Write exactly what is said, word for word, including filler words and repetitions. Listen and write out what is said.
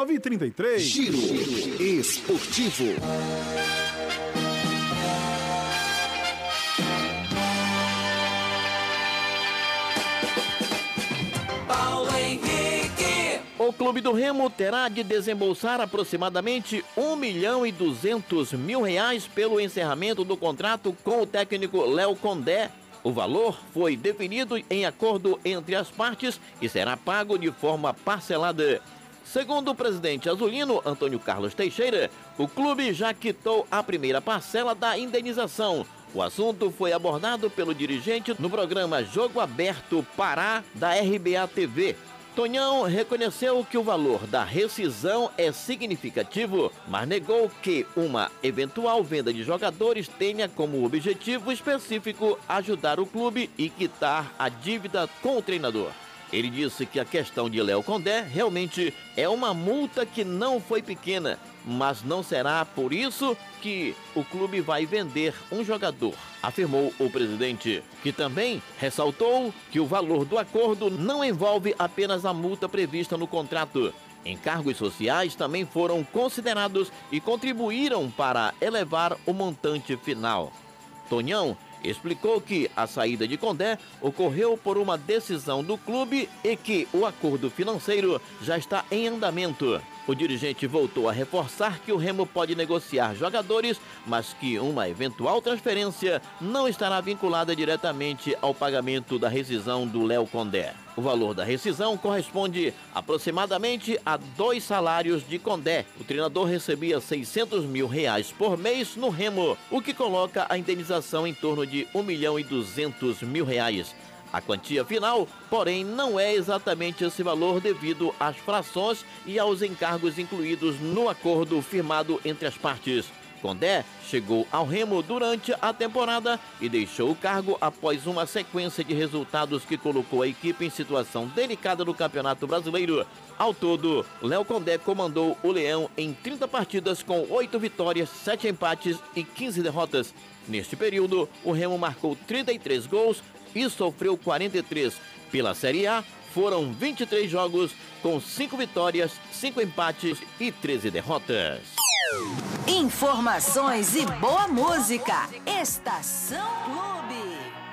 nove trinta e três. Giro Esportivo. O Clube do Remo terá de desembolsar aproximadamente um milhão e duzentos mil reais pelo encerramento do contrato com o técnico Léo Condé. O valor foi definido em acordo entre as partes e será pago de forma parcelada. Segundo o presidente azulino, Antônio Carlos Teixeira, o clube já quitou a primeira parcela da indenização. O assunto foi abordado pelo dirigente no programa Jogo Aberto Pará da R B A T V. Tonhão reconheceu que o valor da rescisão é significativo, mas negou que uma eventual venda de jogadores tenha como objetivo específico ajudar o clube e quitar a dívida com o treinador. Ele disse que a questão de Léo Condé realmente é uma multa que não foi pequena, mas não será por isso que o clube vai vender um jogador, afirmou o presidente, que também ressaltou que o valor do acordo não envolve apenas a multa prevista no contrato. Encargos sociais também foram considerados e contribuíram para elevar o montante final. Tonhão explicou que a saída de Condé ocorreu por uma decisão do clube e que o acordo financeiro já está em andamento. O dirigente voltou a reforçar que o Remo pode negociar jogadores, mas que uma eventual transferência não estará vinculada diretamente ao pagamento da rescisão do Léo Condé. O valor da rescisão corresponde aproximadamente a dois salários de Condé. O treinador recebia seiscentos mil reais por mês no Remo, o que coloca a indenização em torno de um milhão e duzentos mil reais. A quantia final, porém, não é exatamente esse valor devido às frações e aos encargos incluídos no acordo firmado entre as partes. Condé chegou ao Remo durante a temporada e deixou o cargo após uma sequência de resultados que colocou a equipe em situação delicada no Campeonato Brasileiro. Ao todo, Léo Condé comandou o Leão em trinta partidas com oito vitórias, sete empates e quinze derrotas. Neste período, o Remo marcou trinta e três gols e sofreu quarenta e três. Pela Série A, foram vinte e três jogos com cinco vitórias, cinco empates e treze derrotas. Informações e boa música. Estação Clube.